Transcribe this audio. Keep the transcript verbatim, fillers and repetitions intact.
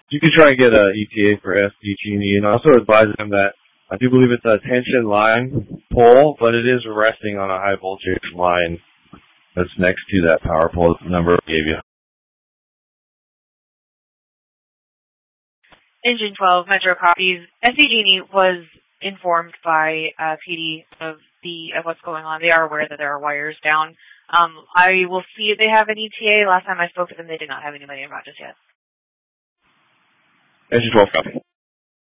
You can try and get an E T A for S D G and E, and also advise them that I do believe it's a tension line pole, but it is resting on a high voltage line that's next to that power pole that the number I gave you. Engine twelve, Metro copies. S D G and E was informed by uh, P D of the of what's going on. They are aware that there are wires down. Um, I will see if they have an E T A. Last time I spoke to them, they did not have anybody about just yet. Engine twelve, copy.